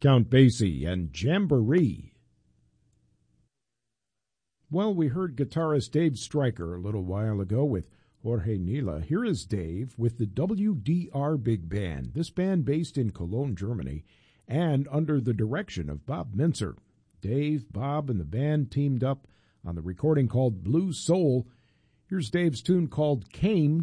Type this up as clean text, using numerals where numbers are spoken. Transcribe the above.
Count Basie and Jamboree. Well, we heard guitarist Dave Stryker a little while ago with Jorge Nila. Here is Dave with the WDR Big Band, this band based in Cologne, Germany, and under the direction of Bob Mintzer. Dave, Bob, and the band teamed up on the recording called Blue Soul. Here's Dave's tune called Came